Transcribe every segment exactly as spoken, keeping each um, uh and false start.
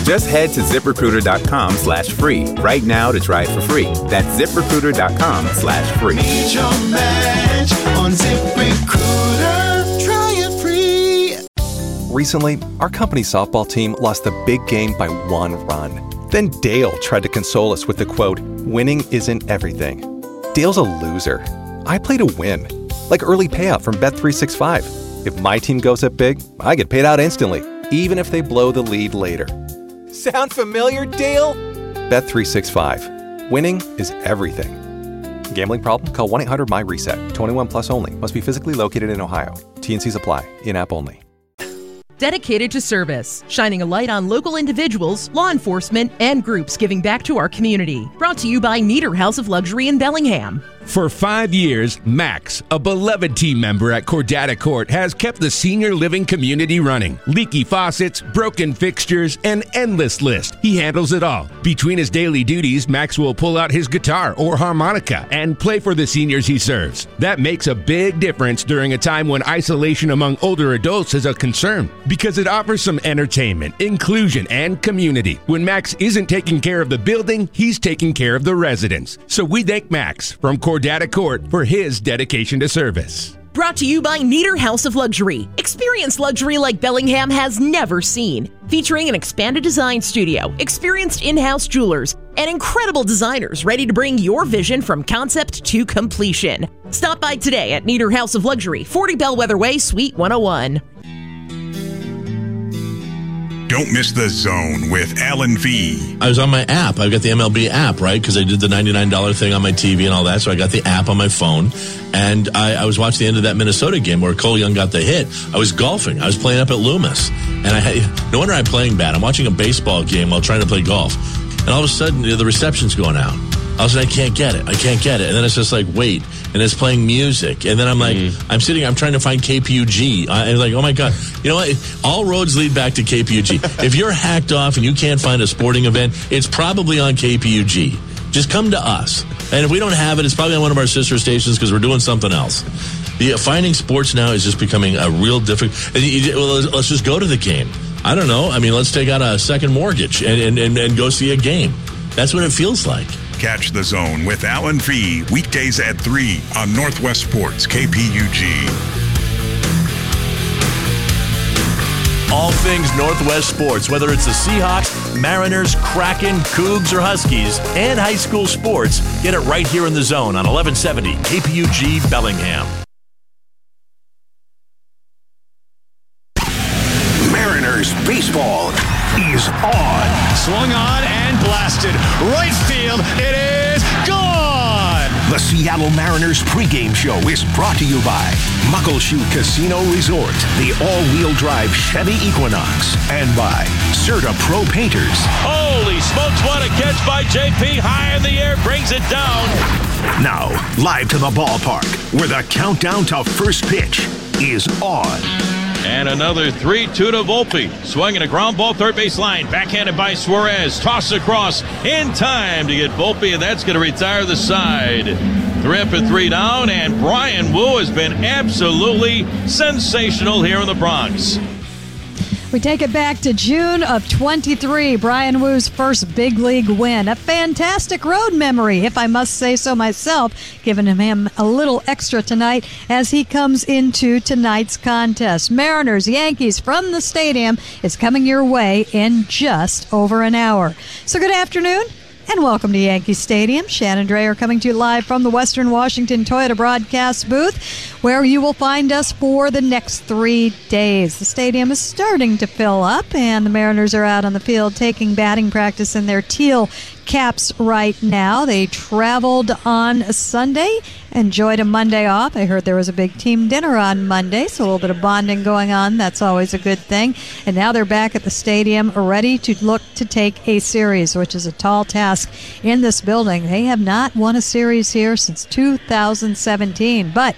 Just head to ZipRecruiter.com slash free right now to try it for free. That's ZipRecruiter.com slash free. Need your match on ZipRecruiter. Try it free. Recently, our company's softball team lost the big game by one run. Then Dale tried to console us with the quote, "Winning isn't everything." Dale's a loser. I play to win. Like early payout from Bet three sixty-five. If my team goes up big, I get paid out instantly, even if they blow the lead later. Sound familiar, Dale? Bet three sixty-five. Winning is everything. Gambling problem? Call one eight hundred M Y reset. twenty-one plus only. Must be physically located in Ohio. T N Cs apply. In-app only. Dedicated to service, shining a light on local individuals, law enforcement, and groups giving back to our community. Brought to you by Nieder House of Luxury in Bellingham. For five years, Max, a beloved team member at Cordata Court, has kept the senior living community running. Leaky faucets, broken fixtures, an endless list. He handles it all. Between his daily duties, Max will pull out his guitar or harmonica and play for the seniors he serves. That makes a big difference during a time when isolation among older adults is a concern, because it offers some entertainment, inclusion, and community. When Max isn't taking care of the building, he's taking care of the residents. So we thank Max from Cordata Data Court for his dedication to service. Brought to you by Nieder House of Luxury. Experience luxury like Bellingham has never seen. Featuring an expanded design studio, experienced in-house jewelers, and incredible designers ready to bring your vision from concept to completion. Stop by today at Nieder House of Luxury, forty Bellwether Way, Suite one oh one. Don't miss The Zone with Alan V. I was on my app. I've got the M L B app, right? Because I did the ninety-nine dollars thing on my T V and all that. So I got the app on my phone. And I, I was watching the end of that Minnesota game where Cole Young got the hit. I was golfing. I was playing up at Loomis. And I had, no wonder I'm playing bad. I'm watching a baseball game while trying to play golf. And all of a sudden, the reception's going out. I was like, I can't get it. I can't get it. And then it's just like, wait. And it's playing music. And then I'm like, mm-hmm. I'm sitting, I'm trying to find K P U G. I, I'm like, oh my God. You know what? All roads lead back to K P U G. If you're hacked off and you can't find a sporting event, it's probably on K P U G. Just come to us. And if we don't have it, it's probably on one of our sister stations because we're doing something else. The, uh, finding sports now is just becoming a real difficult. Well, let's just go to the game. I don't know. I mean, let's take out a second mortgage and, and, and, and go see a game. That's what it feels like. Catch The Zone with Alan V. Weekdays at three on Northwest Sports, K P U G. All things Northwest sports, whether it's the Seahawks, Mariners, Kraken, Cougs, or Huskies, and high school sports, get it right here in The Zone on eleven seventy K P U G Bellingham. Mariners baseball is on. Swung on and blasted. Right field, it is gone! The Seattle Mariners pregame show is brought to you by Muckleshoot Casino Resort, the all-wheel drive Chevy Equinox, and by Certa Pro Painters. Holy smokes, what a catch by J P, high in the air, brings it down. Now, live to the ballpark, where the countdown to first pitch is on. And another three two to Volpe. Swinging a ground ball, third base line. Backhanded by Suarez. Toss across in time to get Volpe, and that's going to retire the side. Three up and three down, and Brian Wu has been absolutely sensational here in the Bronx. We take it back to June of twenty-three, Brian Wu's first big league win. A fantastic road memory, if I must say so myself, giving him a little extra tonight as he comes into tonight's contest. Mariners, Yankees from the stadium is coming your way in just over an hour. So good afternoon. And welcome to Yankee Stadium. Shannon Drayer coming to you live from the Western Washington Toyota broadcast booth, where you will find us for the next three days. The stadium is starting to fill up, and the Mariners are out on the field taking batting practice in their teal caps right now. They traveled on Sunday, enjoyed a Monday off. I heard there was a big team dinner on Monday, so a little bit of bonding going on. That's always a good thing. And now they're back at the stadium, ready to look to take a series, which is a tall task in this building. They have not won a series here since two thousand seventeen, but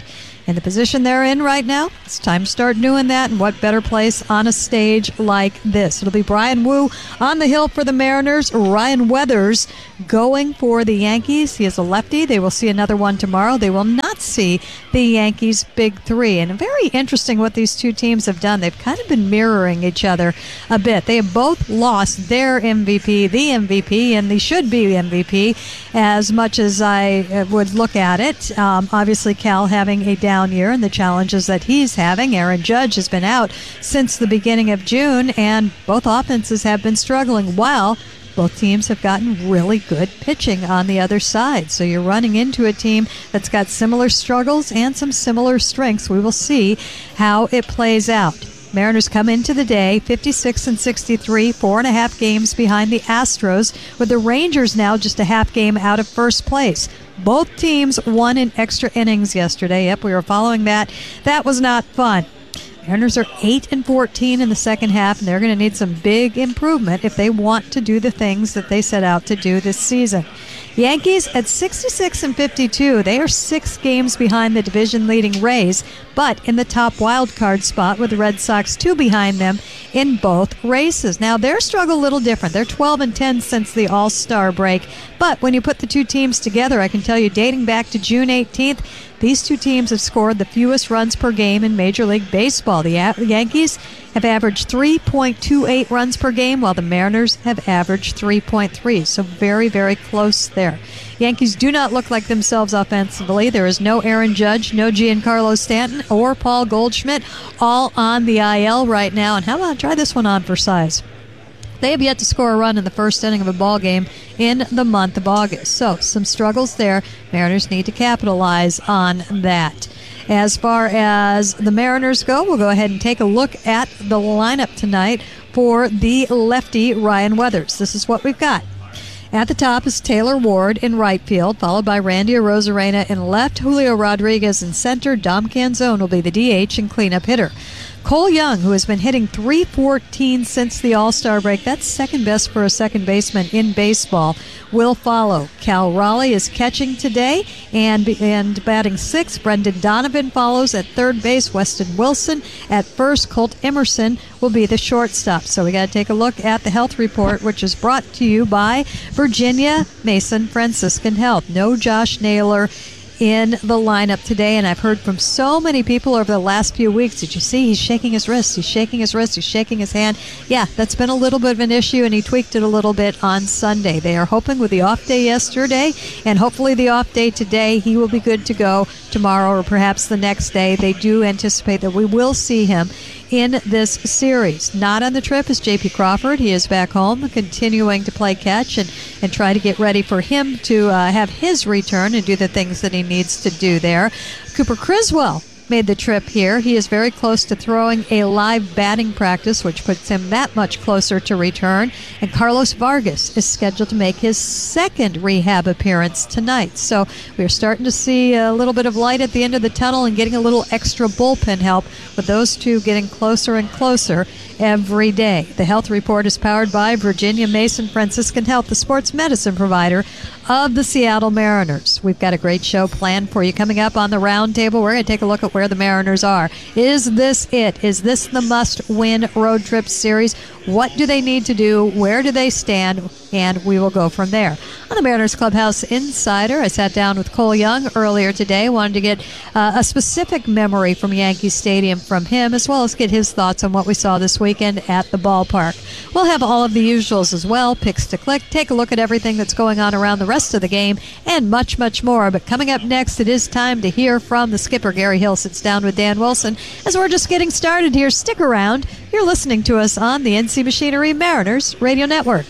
In the position they're in right now, it's time to start doing that, and what better place on a stage like this. It'll be Brian Wu on the hill for the Mariners, Ryan Weathers going for the Yankees. He is a lefty. They will see another one tomorrow. They will not see the Yankees' big three. And very interesting what these two teams have done. They've kind of been mirroring each other a bit. They have both lost their M V P, the M V P, and the should-be M V P as much as I would look at it. Um, obviously, Cal having a down year and the challenges that he's having. Aaron Judge has been out since the beginning of June, and both offenses have been struggling while both teams have gotten really good pitching on the other side. So you're running into a team that's got similar struggles and some similar strengths. We will see how it plays out. Mariners come into the day fifty-six and sixty-three, four and a half games behind the Astros, with the Rangers now just a half game out of first place. Both teams won in extra innings yesterday. Yep, we were following that. That was not fun. Mariners are eight and fourteen in the second half, and they're going to need some big improvement if they want to do the things that they set out to do this season. Yankees at sixty-six and fifty-two. They are six games behind the division-leading Rays, but in the top wild card spot with the Red Sox two behind them in both races. Now, their struggle a little different. They're twelve and ten since the All-Star break, but when you put the two teams together, I can tell you dating back to June eighteenth, these two teams have scored the fewest runs per game in Major League Baseball. The Yankees have averaged three point two eight runs per game, while the Mariners have averaged three point three. So very, very close there. Yankees do not look like themselves offensively. There is no Aaron Judge, no Giancarlo Stanton, or Paul Goldschmidt, all on the I L right now. And how about try this one on for size? They have yet to score a run in the first inning of a ball game in the month of August. So some struggles there. Mariners need to capitalize on that. As far as the Mariners go, we'll go ahead and take a look at the lineup tonight for the lefty Ryan Weathers. This is what we've got. At the top is Taylor Ward in right field, followed by Randy Arozarena in left, Julio Rodriguez in center. Dom Canzone will be the D H and cleanup hitter. Cole Young, who has been hitting three fourteen since the All-Star break, that's second best for a second baseman in baseball, will follow. Cal Raleigh is catching today, and and batting sixth. Brendan Donovan follows at third base. Weston Wilson at first. Colt Emerson will be the shortstop. So we got to take a look at the health report, which is brought to you by Virginia Mason Franciscan Health. No Josh Naylor in the lineup today, and I've heard from so many people over the last few weeks. Did you see he's shaking his wrist, he's shaking his wrist, he's shaking his hand? Yeah, that's been a little bit of an issue, and he tweaked it a little bit on Sunday. They are hoping with the off day yesterday, and hopefully the off day today, he will be good to go tomorrow or perhaps the next day. They do anticipate that we will see him in this series. Not on the trip is J P Crawford. He is back home, continuing to play catch and, and try to get ready for him to uh, have his return and do the things that he needs to do there. Cooper Criswell made the trip here. He is very close to throwing a live batting practice, which puts him that much closer to return. And Carlos Vargas is scheduled to make his second rehab appearance tonight. So we're starting to see a little bit of light at the end of the tunnel and getting a little extra bullpen help with those two getting closer and closer every day. The health report is powered by Virginia Mason Franciscan Health, the sports medicine provider of the Seattle Mariners. We've got a great show planned for you coming up on the roundtable. We're going to take a look at where the Mariners are. Is this it? Is this the must-win road trip series? What do they need to do? Where do they stand? And we will go from there. On the Mariners Clubhouse Insider, I sat down with Cole Young earlier today. Wanted to get uh, a specific memory from Yankee Stadium from him, as well as get his thoughts on what we saw this weekend at the ballpark. We'll have all of the usuals as well, picks to click, take a look at everything that's going on around the rest of the game, and much, much more. But coming up next, it is time to hear from the skipper. Gary Hill sits down with Dan Wilson as we're just getting started here. Stick around. You're listening to us on the N C Machinery Mariners Radio Network.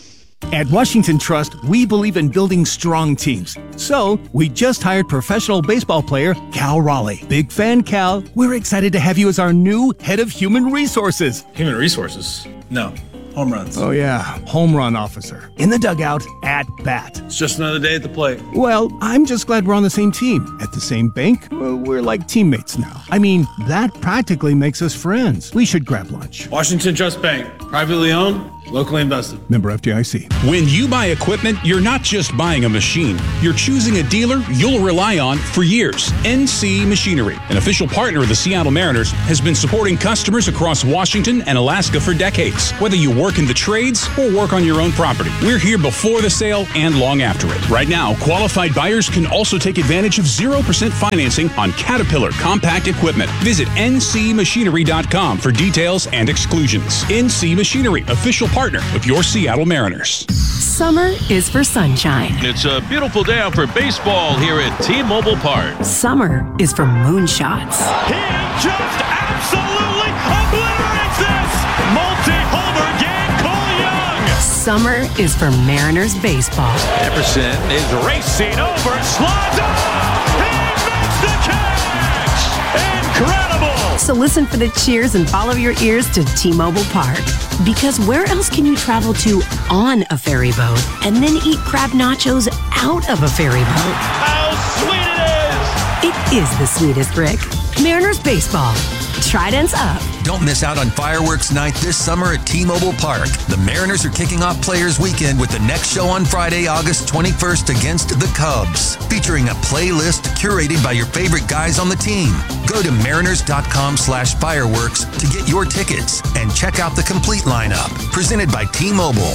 At Washington Trust, we believe in building strong teams. So, we just hired professional baseball player Cal Raleigh. Big fan, Cal. We're excited to have you as our new head of human resources. Human resources? No. Home runs. Oh, yeah. Home run officer. In the dugout, at bat. It's just another day at the plate. Well, I'm just glad we're on the same team. At the same bank, well, we're like teammates now. I mean, that practically makes us friends. We should grab lunch. Washington Trust Bank. Privately owned. Locally invested. Member F D I C. When you buy equipment, you're not just buying a machine. You're choosing a dealer you'll rely on for years. N C Machinery, an official partner of the Seattle Mariners, has been supporting customers across Washington and Alaska for decades. Whether you work in the trades or work on your own property, we're here before the sale and long after it. Right now, qualified buyers can also take advantage of zero percent financing on Caterpillar compact equipment. Visit N C machinery dot com for details and exclusions. N C Machinery, official partner of your Seattle Mariners. Summer is for sunshine. It's a beautiful day out for baseball here at T-Mobile Park. Summer is for moonshots. He just absolutely obliterates this! Multi-homer game, Cole Young! Summer is for Mariners baseball. Emerson is racing over, slides up! He makes the catch! Incredible! So listen for the cheers and follow your ears to T-Mobile Park. Because where else can you travel to on a ferry boat and then eat crab nachos out of a ferry boat? How sweet it is! It is the sweetest, Rick. Mariners baseball. Tridents up. Don't miss out on fireworks night this summer at T-Mobile Park. The Mariners are kicking off Players Weekend with the next show on Friday, August twenty-first against the Cubs, featuring a playlist curated by your favorite guys on the team. Go to mariners.com slash fireworks to get your tickets and check out the complete lineup. Presented by T-Mobile.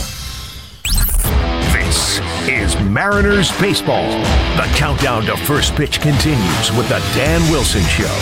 This is Mariners Baseball. The countdown to first pitch continues with the Dan Wilson Show.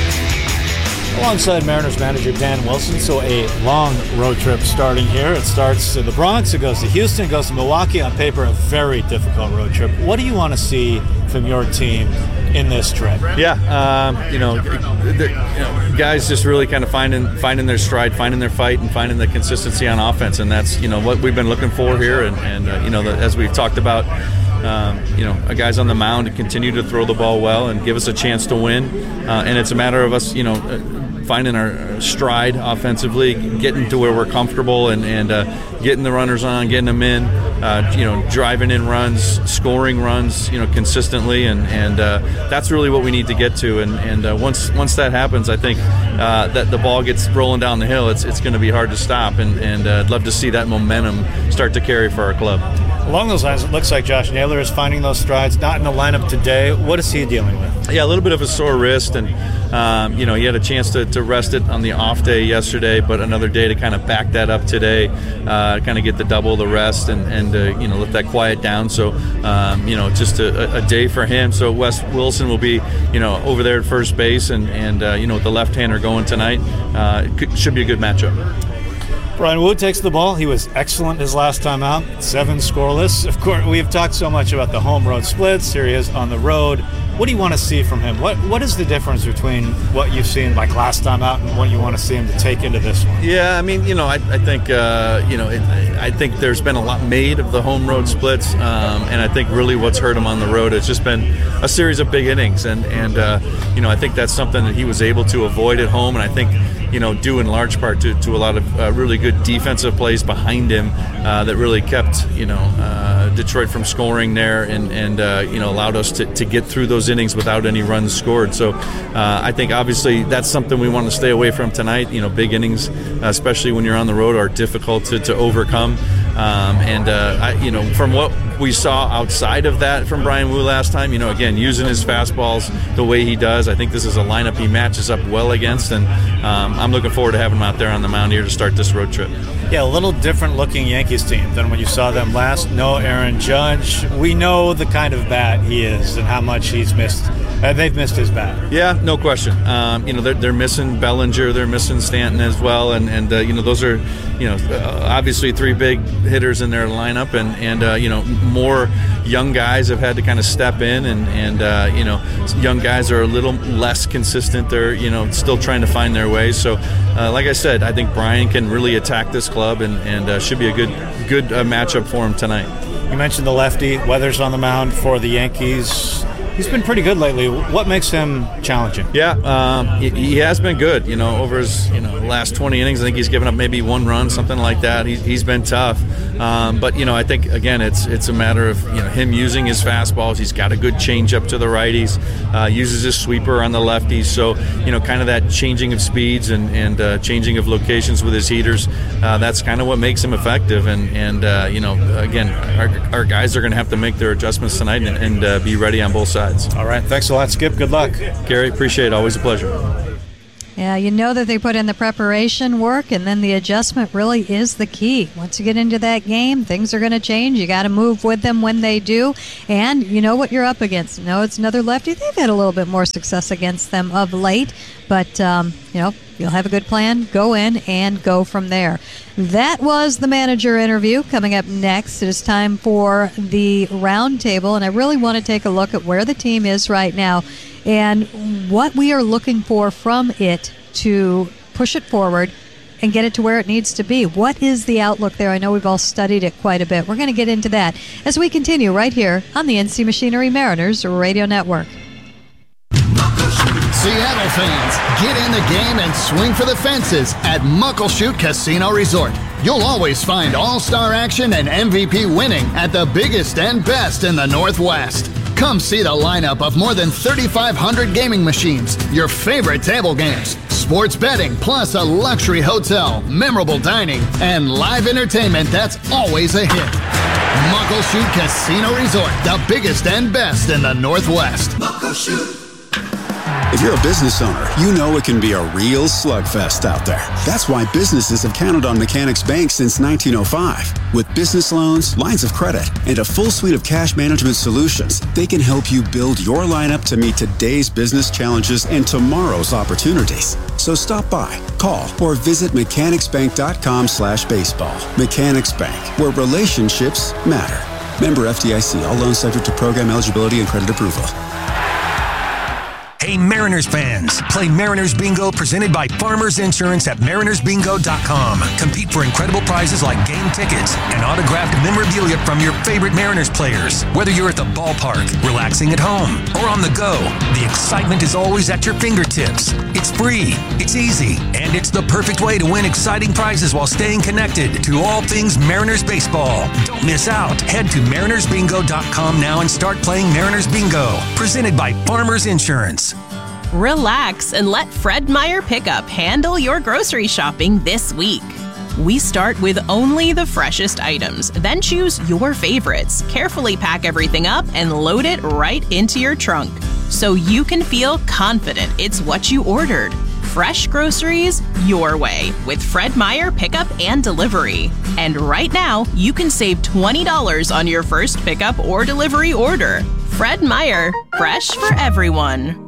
Alongside Mariners manager Dan Wilson, so a long road trip starting here. It starts in the Bronx, it goes to Houston, it goes to Milwaukee. On paper, a very difficult road trip. What do you want to see from your team in this trip? Yeah, um, you know, the, you know, guys just really kind of finding finding their stride, finding their fight, and finding the consistency on offense, and that's you know what we've been looking for here. And, and uh, you know, the, as we've talked about. Um, you know, guys on the mound to continue to throw the ball well and give us a chance to win. Uh, and it's a matter of us, you know, finding our stride offensively, getting to where we're comfortable and, and uh, getting the runners on, getting them in, uh, you know, driving in runs, scoring runs, you know, consistently. And, and uh, that's really what we need to get to. And, and uh, once once that happens, I think uh, that the ball gets rolling down the hill, it's it's going to be hard to stop. And, and uh, I'd love to see that momentum start to carry for our club. Along those lines, it looks like Josh Naylor is finding those strides, not in the lineup today. What is he dealing with? Yeah, a little bit of a sore wrist, and um, you know he had a chance to, to rest it on the off day yesterday, but another day to kind of back that up today, uh, kind of get the double the rest and, and uh, you know let that quiet down. So um, you know just a, a day for him. So Wes Wilson will be you know over there at first base, and and uh, you know with the left-hander going tonight, uh, it could, should be a good matchup. Brian Wu takes the ball. He was excellent his last time out, seven scoreless. Of course, we've talked so much about the home road splits. Here he is on the road. What do you want to see from him? What What is the difference between what you've seen like last time out and what you want to see him to take into this one? Yeah, I mean, you know, I, I think, uh, you know, it, I think there's been a lot made of the home road splits, um, and I think really what's hurt him on the road has just been a series of big innings, and and uh, you know, I think that's something that he was able to avoid at home, and I think. You know, due in large part to, to a lot of uh, really good defensive plays behind him uh, that really kept, you know, uh, Detroit from scoring there and, and uh, you know, allowed us to, to get through those innings without any runs scored. So uh, I think obviously that's something we want to stay away from tonight. You know, big innings, uh, especially when you're on the road, are difficult to, to overcome. Um, and, uh, I, you know, from what we saw outside of that from Brian Wu last time, you know, again, using his fastballs the way he does, I think this is a lineup he matches up well against, and um, I'm looking forward to having him out there on the mound here to start this road trip. Yeah, a little different looking Yankees team than when you saw them last. No Aaron Judge. We know the kind of bat he is and how much he's missed. Uh, they've missed his bat. Yeah, no question. Um, you know, they're, they're missing Bellinger, they're missing Stanton as well, and and uh, you know those are, you know, uh, obviously three big hitters in their lineup, and and uh, you know more young guys have had to kind of step in, and and uh, you know young guys are a little less consistent. They're you know still trying to find their way. So, uh, like I said, I think Brian can really attack this club, and and uh, should be a good good uh, matchup for him tonight. You mentioned the lefty. Weathers on the mound for the Yankees. He's been pretty good lately. What makes him challenging? Yeah, um, he, he has been good. You know, over his you know last twenty innings, I think he's given up maybe one run, something like that. He's, he's been tough, um, but you know, I think again, it's it's a matter of you know him using his fastballs. He's got a good changeup to the righties, uh, uses his sweeper on the lefties. So you know, kind of that changing of speeds and and uh, changing of locations with his heaters. Uh, that's kind of what makes him effective. And and uh, you know, again, our, our guys are going to have to make their adjustments tonight and, and uh, be ready on both sides. All right. Thanks a lot, Skip. Good luck. Gary, appreciate it. Always a pleasure. Yeah, you know that they put in the preparation work, and then the adjustment really is the key. Once you get into that game, things are going to change. You got to move with them when they do, and you know what you're up against. You know it's another lefty. They've had a little bit more success against them of late, but um, you know you'll have a good plan. Go in and go from there. That was the manager interview. Coming up next, it is time for the roundtable, and I really want to take a look at where the team is right now and what we are looking for from it to push it forward and get it to where it needs to be. What is the outlook there? I know we've all studied it quite a bit. We're going to get into that as we continue right here on the N C Machinery Mariners Radio Network. Seattle fans, get in the game and swing for the fences at Muckleshoot Casino Resort. You'll always find all-star action and M V P winning at the biggest and best in the Northwest. Come see the lineup of more than thirty-five hundred gaming machines, your favorite table games, sports betting, plus a luxury hotel, memorable dining, and live entertainment that's always a hit. Muckleshoot Casino Resort, the biggest and best in the Northwest. Muckleshoot. If you're a business owner, you know it can be a real slugfest out there. That's why businesses have counted on Mechanics Bank since nineteen oh five. With business loans, lines of credit, and a full suite of cash management solutions, they can help you build your lineup to meet today's business challenges and tomorrow's opportunities. So stop by, call, or visit mechanicsbank.com slash baseball. Mechanics Bank, where relationships matter. Member F D I C. All loans subject to program eligibility and credit approval. Hey Mariners fans, play Mariners Bingo presented by Farmers Insurance at mariners bingo dot com. Compete for incredible prizes like game tickets and autographed memorabilia from your favorite Mariners players. Whether you're at the ballpark, relaxing at home, or on the go, the excitement is always at your fingertips. It's free, it's easy, and it's the perfect way to win exciting prizes while staying connected to all things Mariners baseball. Don't miss out. Head to mariners bingo dot com now and start playing Mariners Bingo, presented by Farmers Insurance. Relax and let Fred Meyer Pickup handle your grocery shopping this week. We start with only the freshest items, then choose your favorites, carefully pack everything up, and load it right into your trunk so you can feel confident it's what you ordered. Fresh groceries your way with Fred Meyer Pickup and Delivery. And right now, you can save twenty dollars on your first pickup or delivery order. Fred Meyer, fresh for everyone.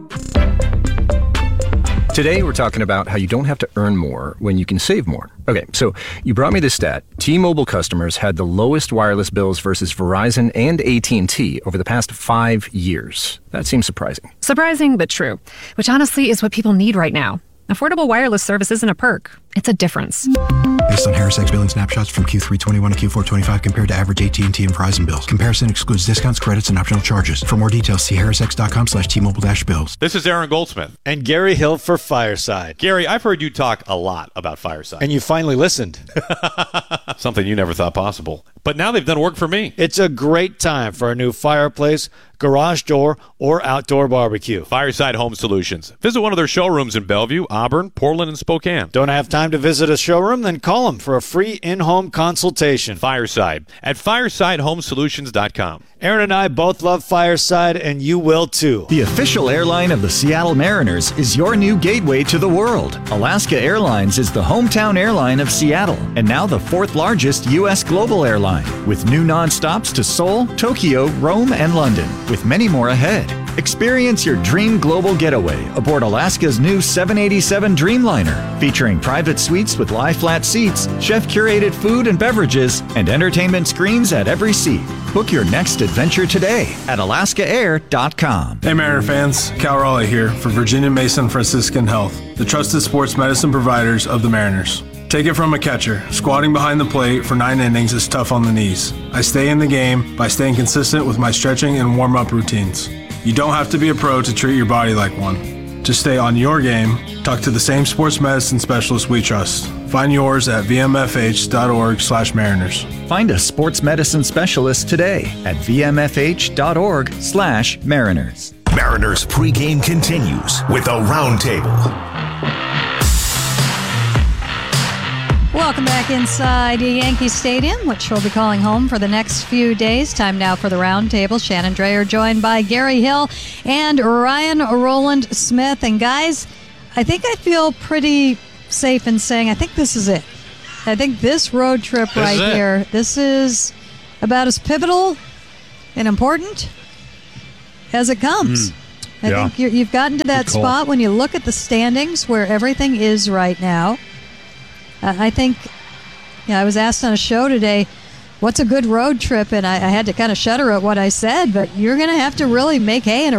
Today, we're talking about how you don't have to earn more when you can save more. Okay, so you brought me this stat. T-Mobile customers had the lowest wireless bills versus Verizon and A T and T over the past five years. That seems surprising. Surprising, but true. Which honestly is what people need right now. Affordable wireless service isn't a perk. It's a difference. Based on Harris X billing snapshots from Q three twenty-one to Q four twenty-five compared to average A T and T and Verizon bills. Comparison excludes discounts, credits, and optional charges. For more details, see harris x dot com slash T Mobile dash bills. This is Aaron Goldsmith. And Gary Hill for Fireside. Gary, I've heard you talk a lot about Fireside. And you finally listened. Something you never thought possible. But now they've done work for me. It's a great time for a new fireplace, garage door, or outdoor barbecue. Fireside Home Solutions. Visit one of their showrooms in Bellevue, Auburn, Portland, and Spokane. Don't have time to visit a showroom? Then call them for a free in-home consultation. Fireside at fireside home solutions dot com. Aaron and I both love Fireside, and you will too. The official airline of the Seattle Mariners is your new gateway to the world. Alaska Airlines is the hometown airline of Seattle, and now the fourth largest U S global airline, with new nonstops to Seoul, Tokyo, Rome, and London, with many more ahead. Experience your dream global getaway aboard Alaska's new seven eighty-seven Dreamliner, featuring private suites with lie-flat seats, chef-curated food and beverages, and entertainment screens at every seat. Book your next adventure today at alaska air dot com. Hey Mariner fans, Cal Raleigh here for Virginia Mason Franciscan Health, the trusted sports medicine providers of the Mariners. Take it from a catcher. Squatting behind the plate for nine innings is tough on the knees. I stay in the game by staying consistent with my stretching and warm-up routines. You don't have to be a pro to treat your body like one. To stay on your game, talk to the same sports medicine specialist we trust. Find yours at v m f h dot org slash mariners. Find a sports medicine specialist today at v m f h dot org slash mariners. Mariners pregame continues with a roundtable. Welcome back inside Yankee Stadium, which we'll be calling home for the next few days. Time now for the roundtable. Shannon Drayer joined by Gary Hill and Ryan Roland Smith. And guys, I think I feel pretty safe in saying I think this is it. I think this road trip This right is it. here, this is about as pivotal and important as it comes. Mm. I Yeah. think you're, you've gotten to that Good call. spot when you look at the standings where everything is right now. Uh, I think, yeah, I was asked on a show today, what's a good road trip? And I, I had to kind of shudder at what I said, but you're going to have to really make hay in a